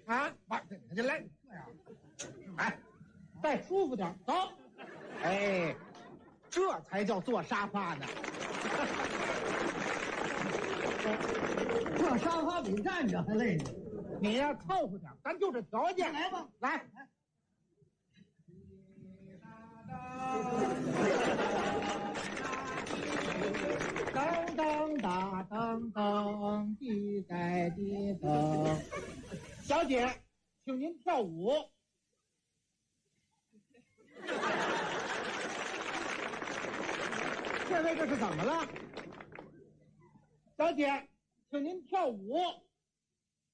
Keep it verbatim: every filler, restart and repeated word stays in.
啊，把这来这样，哎，再舒服点，走。哎，这才叫坐沙发呢。 坐沙发比站着还累呢。 你呀，凑合点，咱就这条件， 来吧， 来。 来噔噔哒噔噔，滴在滴噔。小姐，请您跳舞。这位这是怎么了？小姐，请您跳舞。